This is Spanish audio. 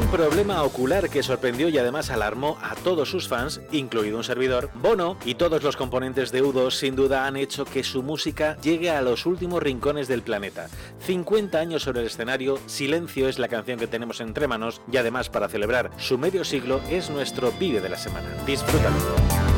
un problema ocular que sorprendió y además alarmó a todos sus fans, incluido un servidor, Bono y todos los componentes de U2 sin duda han hecho que su música llegue a los últimos rincones del planeta. 50 años sobre el escenario, Silencio es la canción que tenemos entre manos y además para celebrar su medio siglo es nuestro vídeo de la semana. Disfrútalo.